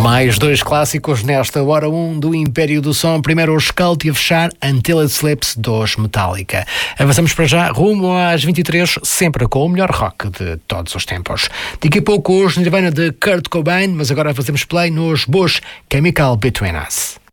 Mais dois clássicos nesta hora 1 do Império do Som. Primeiro o Cult e a fechar Until It Sleeps dos Metallica. Avançamos para já rumo às 23, sempre com o melhor rock de todos os tempos. Daqui a pouco os Nirvana de Kurt Cobain, mas agora fazemos play nos Bush, Chemical Between Us.